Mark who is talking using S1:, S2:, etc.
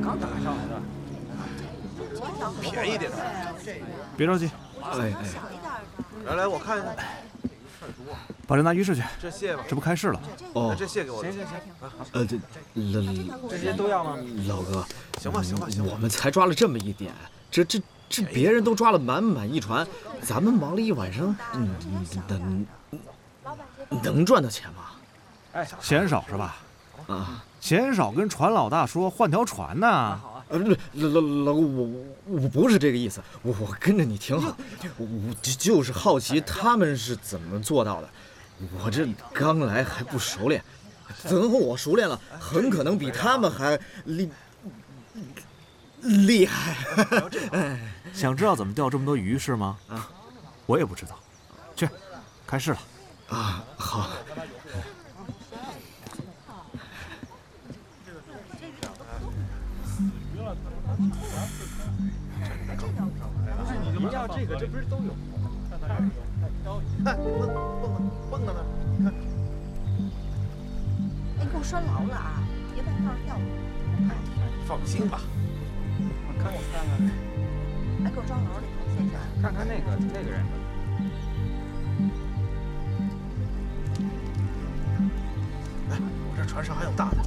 S1: 便宜点的。
S2: 别着急，
S1: 来，我看一下。
S2: 把这拿浴室去。
S1: 这蟹吧，
S2: 这不开市了？
S1: 哦，这蟹给我。行。
S3: 这些都要吗？
S4: 老哥，
S1: 行吧，
S4: 我们才抓了这么一点，这别人都抓了满一船，咱们忙了一晚上，能赚到钱吗？
S2: 哎，嫌少是吧？
S4: 啊，
S2: 嫌少跟船老大说换条船呢。
S4: 老哥，我不是这个意思，我跟着你挺好，我就是好奇他们是怎么做到的。我这刚来还不熟练，等我熟练了，很可能比他们还厉害。
S2: 想知道怎么钓这么多鱼是吗？
S4: 啊，
S2: 我也不知道。去，开市了。
S4: 啊，好。
S3: 您要这个，这不是都有？
S1: 看，蹦到那儿，你看。
S5: 哎，给我拴牢了啊，别在那儿掉。
S1: 放心吧。
S3: 看。
S5: 哎，给我装牢里头，谢谢。
S3: 看看那个人。
S1: 哎，我这船上还有大的。